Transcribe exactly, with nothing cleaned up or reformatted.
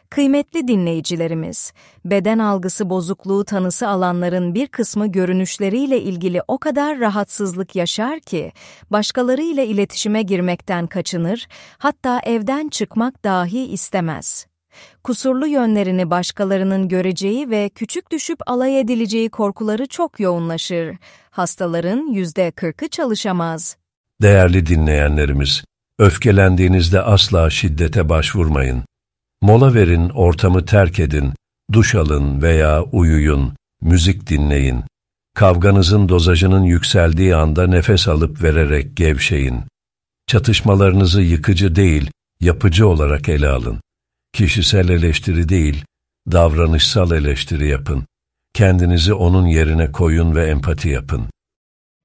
Kıymetli dinleyicilerimiz, beden algısı bozukluğu tanısı alanların bir kısmı görünüşleriyle ilgili o kadar rahatsızlık yaşar ki, başkalarıyla iletişime girmekten kaçınır, hatta evden çıkmak dahi istemez. Kusurlu yönlerini başkalarının göreceği ve küçük düşüp alay edileceği korkuları çok yoğunlaşır. Hastaların yüzde kırkı çalışamaz. Değerli dinleyenlerimiz, öfkelendiğinizde asla şiddete başvurmayın. Mola verin, ortamı terk edin, duş alın veya uyuyun, müzik dinleyin. Kavganızın dozajının yükseldiği anda nefes alıp vererek gevşeyin. Çatışmalarınızı yıkıcı değil, yapıcı olarak ele alın. Kişisel eleştiri değil, davranışsal eleştiri yapın. Kendinizi onun yerine koyun ve empati yapın.